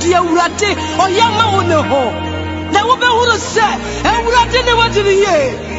di awurade oyama wo ne ho na wo be huru se awurade ne wadiri ye